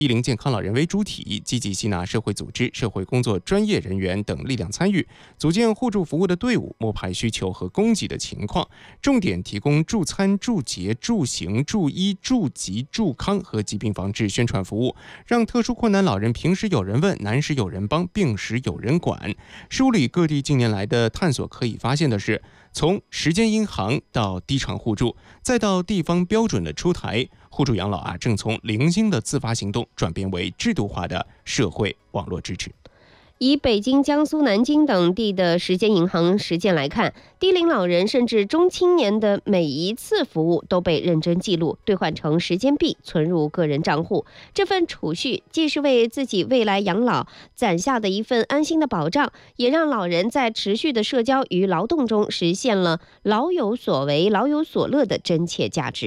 低龄健康老人为主体，积极吸纳社会组织、社会工作专业人员等力量参与，组建互助服务的队伍，摸排需求和供给的情况，重点提供助餐、助洁、助行、助医、助疾、助康和疾病防治宣传服务，让特殊困难老人平时有人问，难时有人帮，病时有人管。梳理各地近年来的探索，可以发现的是，从时间银行到低偿互助，再到地方标准的出台，互助养老正从零星的自发行动转变为制度化的社会网络支持。 以北京、江苏南京等地的时间银行实践来看，低龄老人甚至中青年的每一次服务都被认真记录，兑换成时间币，存入个人账户。这份储蓄既是为自己未来养老攒下的一份安心的保障，也让老人在持续的社交与劳动中实现了老有所为、老有所乐的真切价值。